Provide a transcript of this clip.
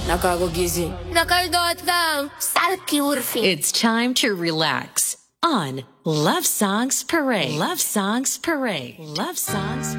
Nakakagising. Nakaldot lang. Sarki urfi. It's time to relax on Love Songs Parade. Love Songs Parade. Love Songs